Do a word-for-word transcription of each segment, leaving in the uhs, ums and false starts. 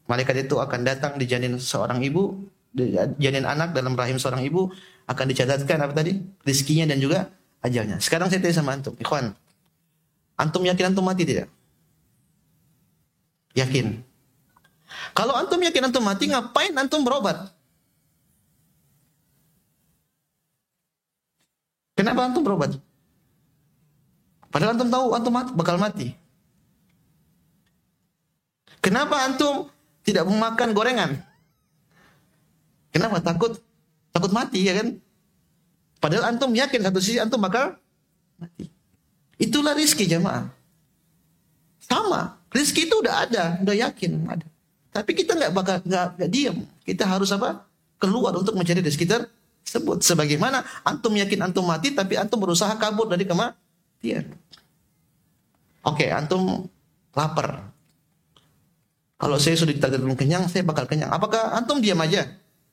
Malaikat itu akan datang di janin seorang ibu, di janin anak dalam rahim seorang ibu, akan dicatatkan apa tadi? Rizkinya dan juga ajalnya. Sekarang saya tanya sama antum, ikhwan. Antum yakin antum mati tidak? Yakin. Kalau antum yakin antum mati, ngapain antum berobat? Kenapa antum berobat? Padahal antum tahu antum mati, bakal mati. Kenapa antum tidak memakan gorengan? Kenapa? Takut takut mati, ya kan? Padahal antum yakin satu sisi antum bakal mati. Itulah rizki jamaah. Sama, rizki itu udah ada, udah yakin ada. Tapi kita nggak bakal nggak diam. Kita harus apa? Keluar untuk mencari rizki tersebut. Sebagaimana antum yakin antum mati, tapi antum berusaha kabur dari kematian. Oke, antum lapar. Kalau saya sudah ditakdirkan kenyang, saya bakal kenyang. Apakah antum diam aja?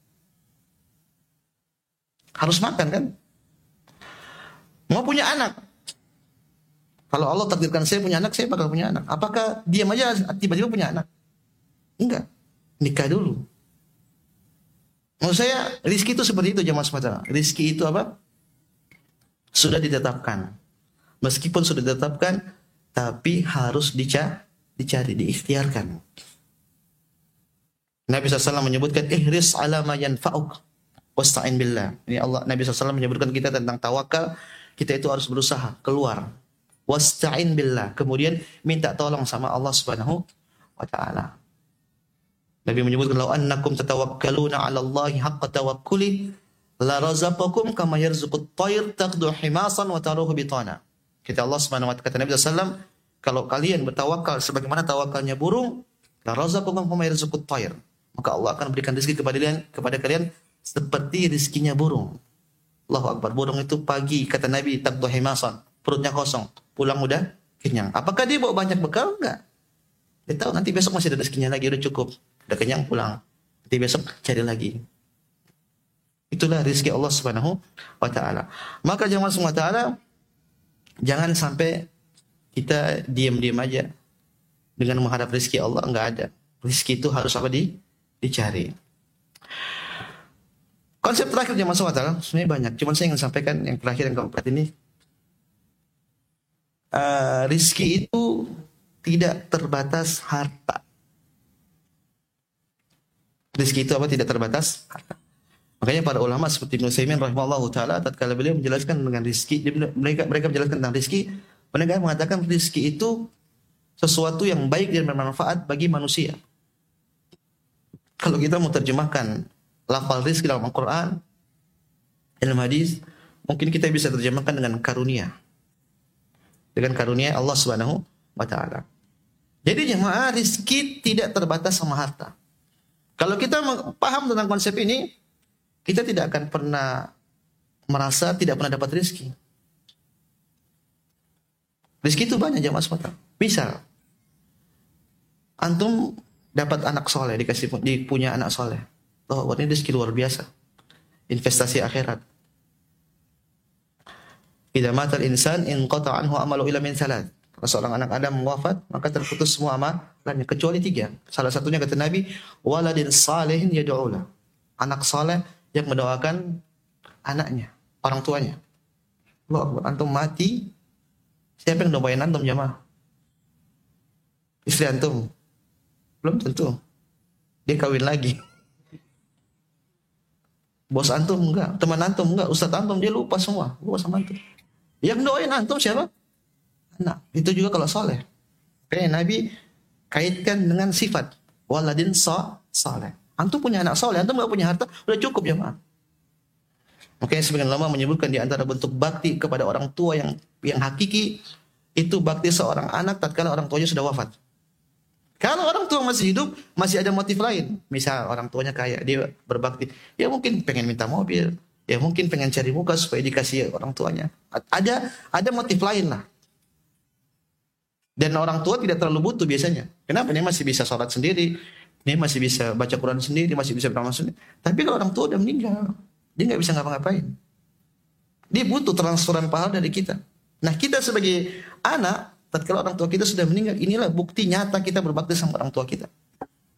Harus makan kan? Mau punya anak. Kalau Allah takdirkan saya punya anak, saya bakal punya anak. Apakah diam aja tiba-tiba punya anak? Enggak. Nikah dulu. Maksud saya, rizki itu seperti itu jamaah semata. Rizki itu apa? Sudah ditetapkan. Meskipun sudah ditetapkan, tapi harus dica dicari, diikhtiarkan. Nabi shallallahu alaihi wasallam menyebutkan ihris ala ma yanfa'uk wasta'in billah. Ini Allah Nabi shallallahu alaihi wasallam menyebutkan kita tentang tawakal. Kita itu harus berusaha keluar. Wasta'in billah. Kemudian minta tolong sama Allah Subhanahu wa taala. Nabi menyebutkan law annakum tatawakkaluna 'ala Allahi haqqa tawakkuli la razaqakum kama yarzuqut tayr taqdu himasan wa taruhu bitana. Kata Allah Subhanahu wa taala, kata Nabi shallallahu alaihi wasallam, kalau kalian bertawakal sebagaimana tawakalnya burung, la razaqakum kama yarzuqut tayr. Maka Allah akan berikan rezeki kepada kalian, kepada kalian seperti rezekinya burung. Allahu Akbar. Burung itu pagi, kata Nabi, taqdu himasan, perutnya kosong, pulang udah kenyang. Apakah dia bawa banyak bekal? Enggak. Dia tahu nanti besok masih ada rezekinya lagi, udah cukup. Udah kenyang, pulang. Nanti besok cari lagi. Itulah rezeki Allah Subhanahu wa taala. Maka jemaah semua taala, jangan sampai kita diam-diam aja dengan menghadap rezeki Allah. Enggak ada. Rezeki itu harus apa di dicari. Konsep terakhir jemaah semua taala sebenarnya banyak. Cuma saya ingin sampaikan yang terakhir yang keempat ini. Uh, rizki itu tidak terbatas harta. Rizki itu apa? Tidak terbatas harta. Makanya para ulama seperti Ibnu Utsaimin rahimahullahu taala tatkala beliau menjelaskan dengan rizki, mereka mereka menjelaskan tentang rizki, mereka mengatakan rizki itu sesuatu yang baik dan bermanfaat bagi manusia. Kalau kita mau terjemahkan lafal rizki dalam Al-Quran, dalam hadis, mungkin kita bisa terjemahkan dengan karunia. Dengan karunia Allah Subhanahu wa taala. Jadi jemaah, rizki tidak terbatas sama harta. Kalau kita paham tentang konsep ini, kita tidak akan pernah merasa tidak pernah dapat rizki. Rizki itu banyak jemaah semata. Misal, antum dapat anak soleh, dikasih punya anak soleh. Oh, ini rezeki luar biasa. Investasi akhirat. Idza matal insan inqata anhu amalu illa min salat. Kalau seorang anak Adam wafat, maka terputus semua amalannya kecuali tiga. Salah satunya kata Nabi, waladin salihin yad'ulah. Anak soleh yang mendoakan anaknya, orang tuanya. Allah, antum mati, siapa yang doain antum jamaah? Istri antum? Belum tentu. Dia kawin lagi. Bos antum enggak, teman antum enggak, ustaz antum dia lupa semua, lupa sama antum. Yang doain antum siapa? Anak. Itu juga kalau soleh. Kayak Nabi kaitkan dengan sifat waladin so soleh. Antum punya anak soleh, antum enggak punya harta, udah cukup ya maaf. Makanya sebagian ulama menyebutkan di antara bentuk bakti kepada orang tua yang yang hakiki itu bakti seorang anak tatkala orang tuanya sudah wafat. Kalau orang tua masih hidup, masih ada motif lain. Misal orang tuanya kaya, dia berbakti. Ya mungkin pengen minta mobil. Ya mungkin pengen cari muka supaya dikasih orang tuanya. Ada ada motif lain lah. Dan orang tua tidak terlalu butuh biasanya. Kenapa? Dia masih bisa sholat sendiri. Dia masih bisa baca Quran sendiri. Masih bisa beramal sendiri. Tapi kalau orang tua udah meninggal, dia nggak bisa ngapa-ngapain. Dia butuh transferan pahala dari kita. Nah kita sebagai anak, tatkala orang tua kita sudah meninggal, inilah bukti nyata kita berbakti sama orang tua kita.